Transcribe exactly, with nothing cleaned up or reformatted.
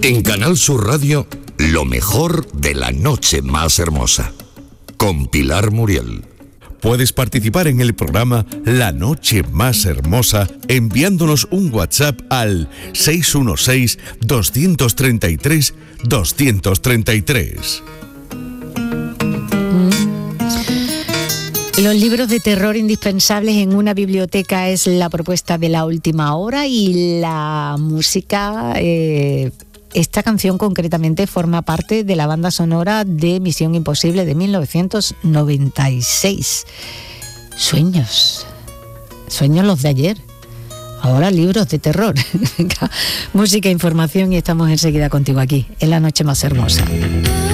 En Canal Sur Radio, lo mejor de la noche más hermosa. Con Pilar Muriel. Puedes participar en el programa La Noche Más Hermosa enviándonos un WhatsApp al seis uno seis, dos tres tres, dos tres tres. Los libros de terror indispensables en una biblioteca es la propuesta de La Última Hora, y la música... Eh, Esta canción concretamente forma parte de la banda sonora de Misión Imposible de mil novecientos noventa y seis. Sueños, sueños los de ayer, ahora libros de terror. Música, información, y estamos enseguida contigo aquí, en La Noche Más Hermosa.